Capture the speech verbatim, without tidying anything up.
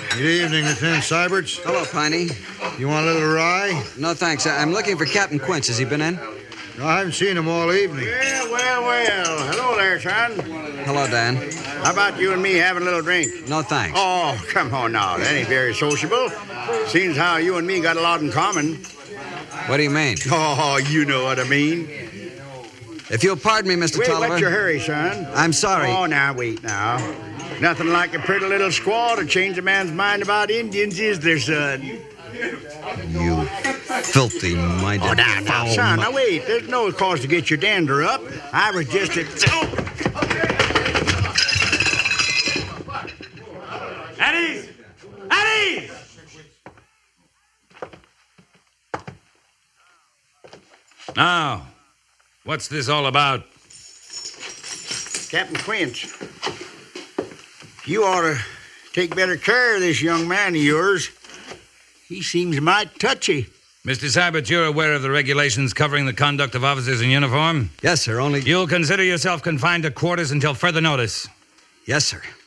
Good evening, Lieutenant Syberts. Hello, Piney. You want a little rye? No, thanks. I- I'm looking for Captain Quince. Has he been in? No, I haven't seen him all evening. Well, well, well. Hello there, son. Hello, Dan. How about you and me having a little drink? No, thanks. Oh, come on now. That ain't very sociable. Seems how you and me got a lot in common. What do you mean? Oh, you know what I mean. If you'll pardon me, Mister Wait, Tolliver. what's your hurry, son? I'm sorry. Oh, now, wait now. Nothing like a pretty little squaw to change a man's mind about Indians, is there, son? You filthy-minded Oh, now, now, foul son, mu- now, wait. There's no cause to get your dander up. I was just at... Oh! At ease! At ease! Now, what's this all about? Captain Quince, you ought to take better care of this young man of yours. He seems mighty touchy. Mister Syberts, you're aware of the regulations covering the conduct of officers in uniform? Yes, sir. Only... You'll consider yourself confined to quarters until further notice. Yes, sir.